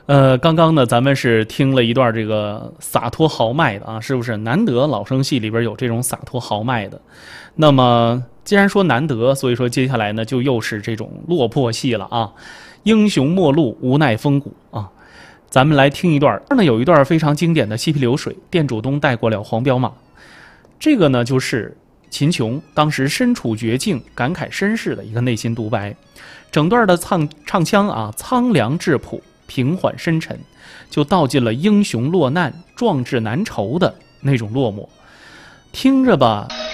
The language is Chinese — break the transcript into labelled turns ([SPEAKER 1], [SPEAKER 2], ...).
[SPEAKER 1] 刚刚呢，咱们是听了一段这个洒脱豪迈的啊，是不是？难得老生戏里边有这种洒脱豪迈的。那么，既然说难得，所以说接下来呢，就又是这种落魄戏了啊。英雄末路，无奈风骨啊。咱们来听一段，这呢有一段非常经典的“西皮流水”，店主东带过了黄骠马。这个呢，就是秦琼当时身处绝境、感慨身世的一个内心独白。整段的唱腔啊，苍凉质朴。平缓深沉，就道尽了英雄落难、壮志难酬的那种落寞。听着吧，